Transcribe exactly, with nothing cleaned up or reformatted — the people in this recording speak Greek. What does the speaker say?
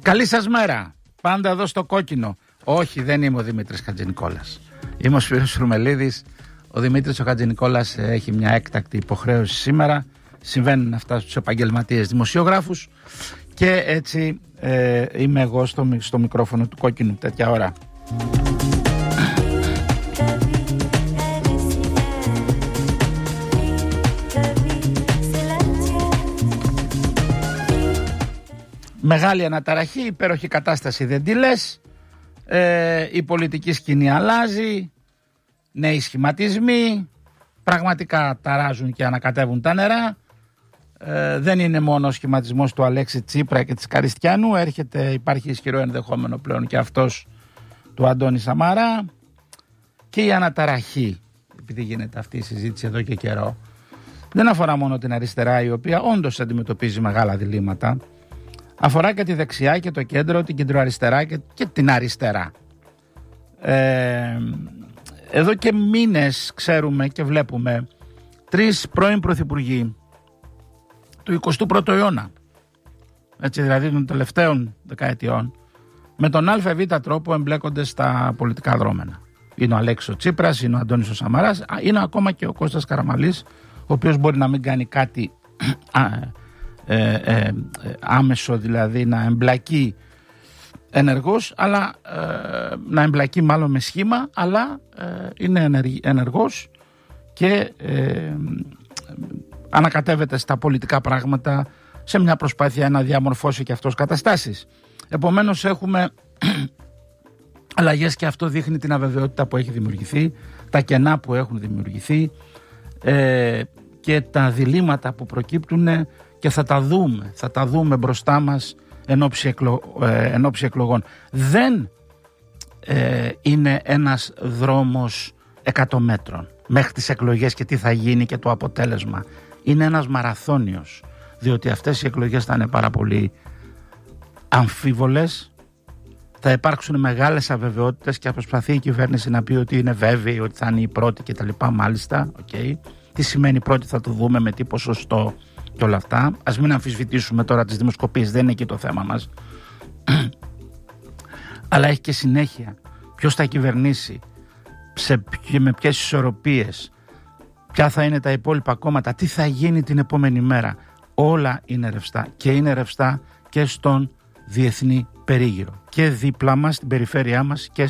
Καλή σας μέρα. Πάντα εδώ στο κόκκινο. Όχι, δεν είμαι ο Δημήτρης Χατζηνικόλας. Είμαι ο Σπύρος Φρουμελίδης. Ο Δημήτρης ο Χατζηνικόλας έχει μια έκτακτη υποχρέωση σήμερα. Συμβαίνουν αυτά στους επαγγελματίες δημοσιογράφους. Και έτσι ε, είμαι εγώ στο, στο μικρόφωνο του κόκκινου τέτοια ώρα. Μεγάλη αναταραχή, υπέροχη κατάσταση δεν τη λες. Ε, η πολιτική σκηνή αλλάζει, νέοι σχηματισμοί, πραγματικά ταράζουν και ανακατεύουν τα νερά. Ε, δεν είναι μόνο ο σχηματισμός του Αλέξη Τσίπρα και της Καριστιανού, έρχεται, υπάρχει ισχυρό ενδεχόμενο πλέον και αυτός του Αντώνη Σαμαρά. Και η αναταραχή, επειδή γίνεται αυτή η συζήτηση εδώ και καιρό, δεν αφορά μόνο την αριστερά, η οποία όντως αντιμετωπίζει μεγάλα διλήμματα. Αφορά και τη δεξιά και το κέντρο, την κεντροαριστερά και, και την αριστερά. Ε, εδώ και μήνες ξέρουμε και βλέπουμε τρεις πρώην πρωθυπουργοί του εικοστού πρώτου αιώνα, έτσι δηλαδή των τελευταίων δεκαετιών, με τον ΑΒ τρόπο εμπλέκονται στα πολιτικά δρόμενα. Είναι ο Αλέξης Τσίπρας, είναι ο Αντώνης ο Σαμαράς, είναι ακόμα και ο Κώστας Καραμανλής, ο οποίος μπορεί να μην κάνει κάτι Ε, ε, άμεσο, δηλαδή να εμπλακεί ενεργός, αλλά ε, να εμπλακεί μάλλον με σχήμα, αλλά ε, είναι ενεργός και ε, ανακατεύεται στα πολιτικά πράγματα σε μια προσπάθεια να διαμορφώσει και αυτός καταστάσεις. Επομένως έχουμε αλλαγές και αυτό δείχνει την αβεβαιότητα που έχει δημιουργηθεί, τα κενά που έχουν δημιουργηθεί ε, και τα διλήμματα που προκύπτουν. Και θα τα δούμε, θα τα δούμε μπροστά μας εν ώψη, εκλο, ε, εν ώψη εκλογών. Δεν ε, είναι ένας δρόμος εκατό μέτρων μέχρι τις εκλογές και τι θα γίνει και το αποτέλεσμα. Είναι ένας μαραθώνιος, διότι αυτές οι εκλογές θα είναι πάρα πολύ αμφίβολες, θα υπάρξουν μεγάλες αβεβαιότητες και θα προσπαθεί η κυβέρνηση να πει ότι είναι βέβαιη, ότι θα είναι η πρώτη και τα λοιπά, μάλιστα, okay. Τι σημαίνει πρώτη θα το δούμε, με τι ποσοστό και όλα αυτά. Ας μην αμφισβητήσουμε τώρα τις δημοσκοπήσεις, δεν είναι εκεί το θέμα μας. Αλλά έχει και συνέχεια. Ποιος θα κυβερνήσει, σε, με ποιες ισορροπίες, ποια θα είναι τα υπόλοιπα κόμματα, τι θα γίνει την επόμενη μέρα. Όλα είναι ρευστά και είναι ρευστά και στον διεθνή περίγυρο. Και δίπλα μας, στην περιφέρειά μας και